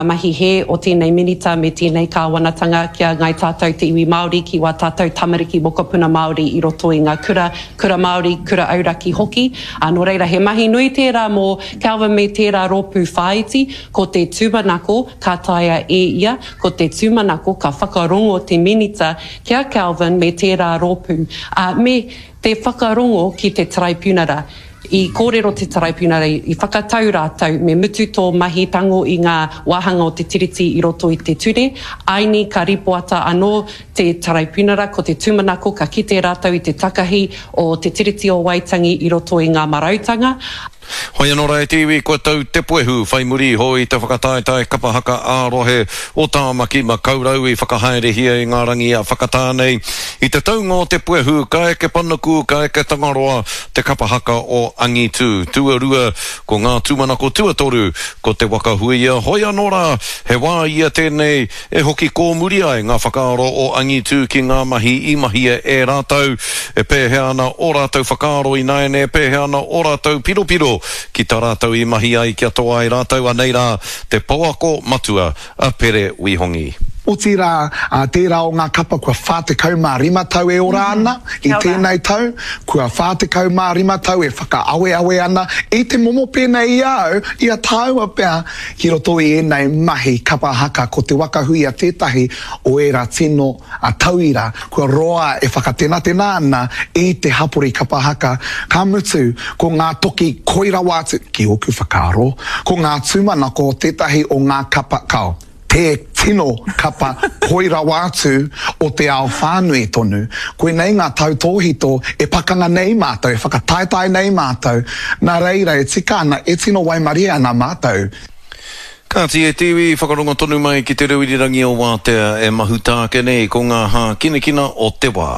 Mahi he o tēnei minita me tēnei kāwanatanga kia ngai tātou te iwi Māori ki wā tātou tamariki mokopuna Māori i roto i ngā kura Māori, kura auraki hoki. Nō reira, he mahi nui tērā mō Calvin me tērā rōpū whaiti, ko te tūmanako ka taia e ia, ko te tūmanako ka whakarongo te minita kia Calvin me tērā rōpū. Me te whakarongo ki te traipūnara. I kōrero te taraipūnara i whakatau rātou me mutu tō mahi tango i ngā wāhanga o te tiriti i roto i te ture. Aini ka ripoata anō te taraipūnara ko te tūmanako ka kite rātou i te takahi o te tiriti o Waitangi i roto i ngā marautanga. Hoi anō rai te iwi kua tau te puehu whai muri hoi te whakataetai kapahaka ārohe o tāmaki ma kaurau i whakahaerehia i ngā rangi a whakatānei. I te taunga o te puehu ka eke panaku, ka eke tangaroa te kapahaka o Angitu. Tuarua ko ngā tūmanako tuatoru ko te wakahuia. Hoi anō rā he wā ia tēnei e hoki ko muri ai ngā whakaaro o Angitu ki ngā mahi i mahia e rātou. E pēhe ana o rātou whakaaro i naene, e pēhe ana o rātou piropiro ki tā rātou i mahi ai kia toa ai rātou anei rā te pauako matua a Pere Wihongi. O tira tērā o ngā kapa kua whātekau mā rima tau e ora ana i tēnei tau, kua whātekau mā rima tau e whakaawe ana i te momo pēnei iau i a tāua pēr ki roto i enei mahi kapa haka ko te wakahui a tētahi o era tino a tauira kua roa e whakatena ana i te hapori kapa haka ka mutu ko ngā toki koira wātu ki oku whakaaro ko ngā tūmanako o tētahi o ngā kapa kao. Te tino kapa koira wātu o te ao whānui tonu. Koe nei ngā tau tōhito e pakanga nei mātou, e whakataetai nei mātou. Nā reira e tika ana e tino waimaria ana mātou. Kāti e tiwi whakarongo tonu mai ki te reuirirangi o Wātea e mahutāke nei ko ngā hā kinekina o te wā.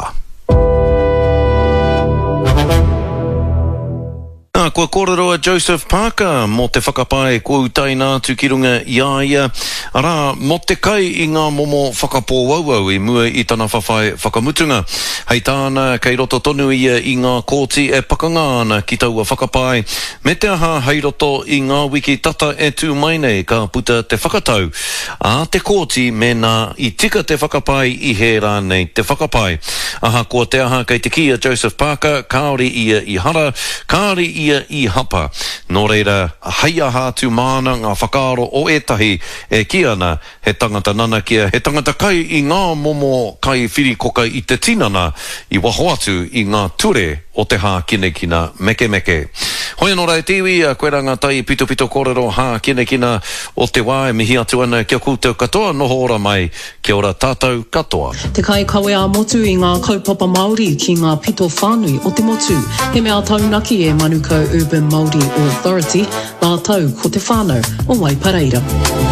Kua kōrero a Joseph Parker mō te whakapae kua utai nā tu ki runga i aia. Arā, mō te kai i ngā momo whakapō wauau i mua i tana whawhai whakamutunga. Hei tāna, kei roto tonu ia i ngā kōti e pakanga ana ki taua whakapae. Me te aha hei roto i ngā wiki tata e tū mai nei ka puta te whakatau. A te kōti me nā i tika te whakapae i he rā nei te whakapae. Aha, kua te aha kei te kia Joseph Parker, kāori ia i hara, kāori ia i hapa. Nō reira, hei aha tu māna ngā whakaaro o etahi e ki ana he tangata nana kia, he tangata kai i ngā momo kai whirikoka i te tinana i waho atu i ngā ture o te hā kinekina meke meke. Hoi anō rai tiwi, a koe ranga tai pito kōrero hā kinekina o te wā e mihi atu ana kia kūtau katoa noho ora mai, kia ora tātou katoa. Te kai kawe a motu i ngā kaupapa Māori ki ngā pito whānui o te motu. He mea taunaki e Manukau Urban Māori Authority, nā tau ko te whānau o Waipareira.